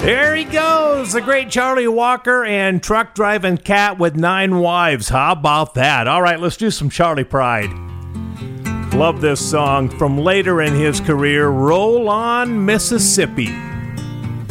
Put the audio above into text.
There he goes, the great Charlie Walker and Truck Driving Cat with 9 Wives. How about that? All right, let's do some Charlie Pride. Love this song from later in his career, Roll On, Mississippi.